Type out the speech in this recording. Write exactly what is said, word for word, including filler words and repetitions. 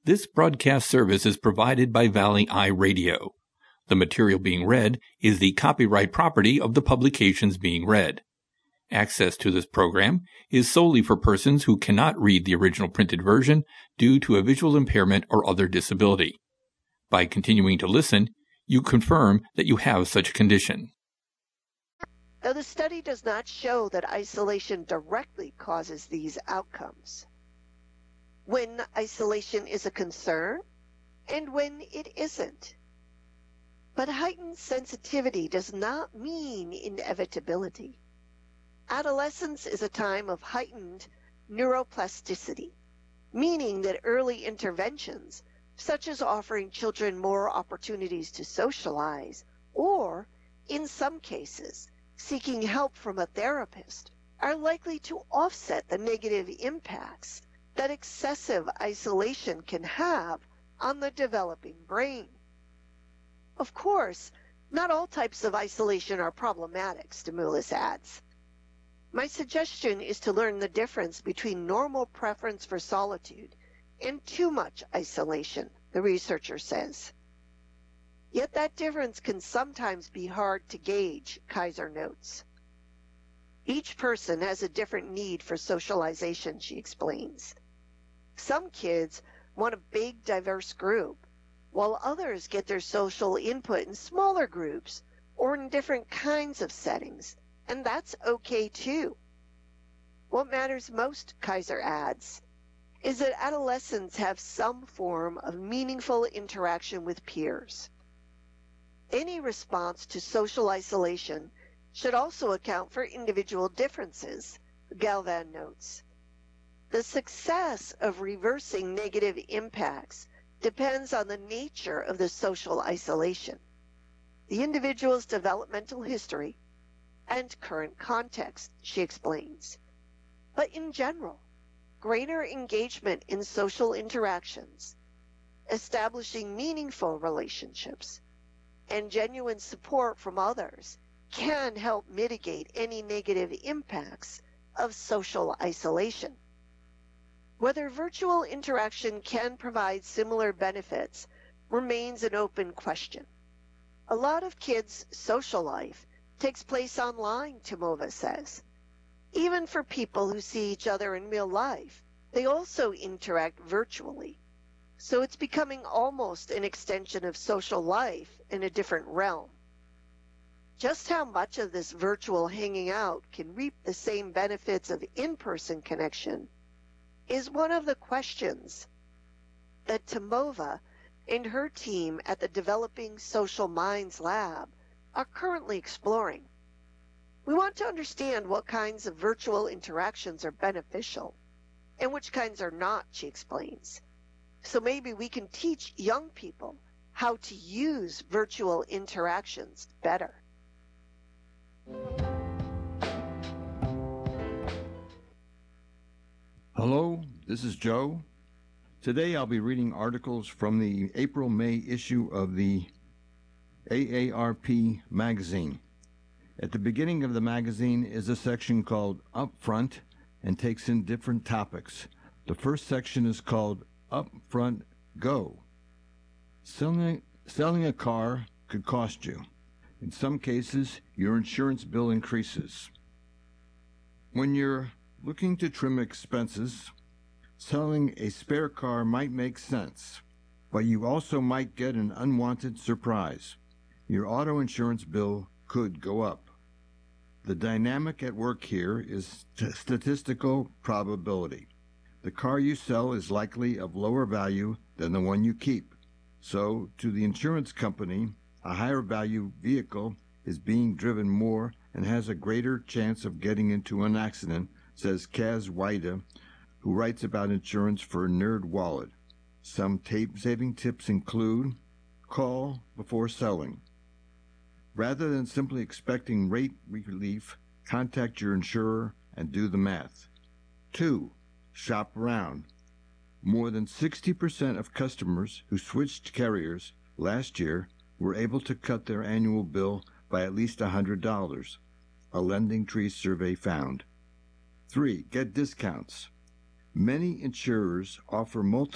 This broadcast service is provided by Valley Eye Radio. The material being read is the copyright property of the publications being read. Access to this program is solely for persons who cannot read the original printed version due to a visual impairment or other disability. By continuing to listen, you confirm that you have such a condition. Though the study does not show that isolation directly causes these outcomes, when isolation is a concern and when it isn't. But heightened sensitivity does not mean inevitability. Adolescence is a time of heightened neuroplasticity, meaning that early interventions, such as offering children more opportunities to socialize, or, in some cases, seeking help from a therapist, are likely to offset the negative impacts that excessive isolation can have on the developing brain. Of course, not all types of isolation are problematic, Stimulus adds. My suggestion is to learn the difference between normal preference for solitude and too much isolation, the researcher says. Yet that difference can sometimes be hard to gauge, Kaiser notes. Each person has a different need for socialization, she explains. Some kids want a big, diverse group, while others get their social input in smaller groups or in different kinds of settings, and that's okay too. What matters most, Kaiser adds, is that adolescents have some form of meaningful interaction with peers. Any response to social isolation should also account for individual differences, Galvan notes. The success of reversing negative impacts depends on the nature of the social isolation, the individual's developmental history, and current context, she explains. But in general, greater engagement in social interactions, establishing meaningful relationships, and genuine support from others can help mitigate any negative impacts of social isolation. Whether virtual interaction can provide similar benefits remains an open question. A lot of kids' social life takes place online, Timova says. Even for people who see each other in real life, they also interact virtually. So it's becoming almost an extension of social life in a different realm. Just how much of this virtual hanging out can reap the same benefits of in-person connection is one of the questions that Timova and her team at the Developing Social Minds Lab are currently exploring. We want to understand what kinds of virtual interactions are beneficial and which kinds are not, she explains. So maybe we can teach young people how to use virtual interactions better. Hello, this is Joe. Today I'll be reading articles from the April-May issue of the A A R P magazine. At the beginning of the magazine is a section called Up Front and takes in different topics. The first section is called Up Front Go. Selling, selling a car could cost you. In some cases, your insurance bill increases. When you're looking to trim expenses, selling a spare car might make sense, but you also might get an unwanted surprise. Your auto insurance bill could go up. The dynamic at work here is t- statistical probability. The car you sell is likely of lower value than the one you keep. So, to the insurance company, a higher value vehicle is being driven more and has a greater chance of getting into an accident, says Kaz Waida, who writes about insurance for NerdWallet. Some tape-saving tips include call before selling. Rather than simply expecting rate relief, contact your insurer and do the math. Two, shop around. More than sixty percent of customers who switched carriers last year were able to cut their annual bill by at least one hundred dollars, a Lending Tree survey found. Three, get discounts. Many insurers offer multi